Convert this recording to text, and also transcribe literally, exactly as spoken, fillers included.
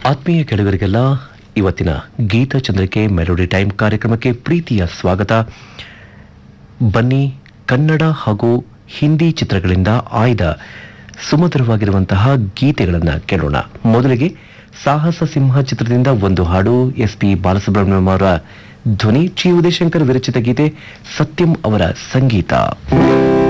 ಆತ್ಮೀಯ ಕೆಳಗರಿಗೆಲ್ಲ ಇವತ್ತಿನ ಗೀತ ಚಂದ್ರಿಕೆ melody time ಕಾರ್ಯಕ್ರಮಕ್ಕೆ ಪ್ರೀತಿಯ ಸ್ವಾಗತ. ಬನ್ನಿ, ಕನ್ನಡ ಹಾಗೂ ಹಿಂದಿ ಚಿತ್ರಗಳಿಂದ ಆಯ್ದ ಸುಮಧುರವಾಗಿರುವಂತಹ ಗೀತೆಗಳನ್ನು ಕೇಳೋಣ. ಮೊದಲಿಗೆ ಸಾಹಸ ಸಿಂಹ ಚಿತ್ರದಿಂದ ಒಂದು ಹಾಡು. ಎಸ್ ಪಿ ಬಾಲಸುಬ್ರಹ್ಮಣ್ಯಂ ಅವರ ಧ್ವನಿ, ಚಿ ಉದಯಶಂಕರ್ ವಿರಚಿತ ಗೀತೆ, ಸತ್ಯಂ ಅವರ ಸಂಗೀತ.